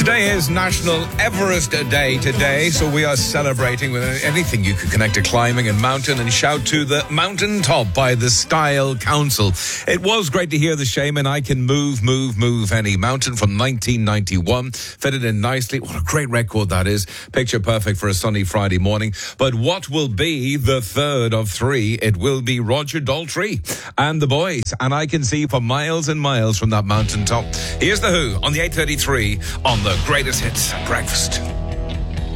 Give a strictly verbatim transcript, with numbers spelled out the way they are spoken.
Today is National Everest Day today, so we are celebrating with anything you could connect to climbing and mountain and shout to the mountaintop by the Style Council. It was great to hear the Shaman, I Can Move, Move, Move Any Mountain from nineteen ninety-one. Fitted in nicely. What a great record that is. Picture perfect for a sunny Friday morning. But what will be the third of three? It will be Roger Daltrey and the boys. And I Can See for miles and miles from that mountaintop. Here's The Who on the eight thirty-three on the Greatest Hits Breakfast.